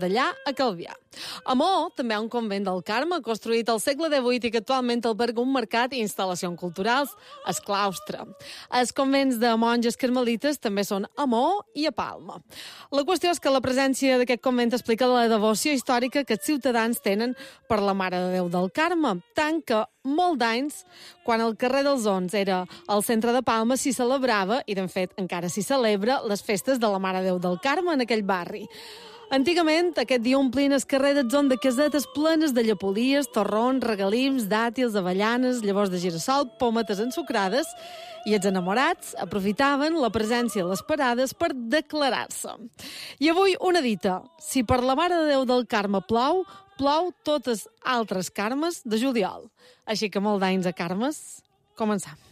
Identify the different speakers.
Speaker 1: d'allà a Calvià. A Maó també hi ha un convent del Carme, construït al segle XVIII i que actualment alberga un mercat i instal·lacions culturals, el claustre. Els convents de monges carmelites també són a Maó i a Palma. La qüestió és que la presència d'aquest convent explica la devoció històrica que els ciutadans tenen per la Mare de Déu del Carme, tant que molt d'anys, quan el carrer dels Ons era al centre de Palma, s'hi celebrava, i de fet encara s'hi celebra, les festes de la Mare de Déu del Carme en aquell barri. Antigament, aquest dia omplien el carrer del Zon de casetes plenes de llepolies, torrons, regalims, dàtils, avellanes, llavors de girassol, pometes ensucrades, i els enamorats aprofitaven la presència a les parades per declarar-se. I avui una dita: si per la Mare de Déu del Carme plou, plou totes altres carmes de juliol. Així que molt d'anys a Carmes. Començam.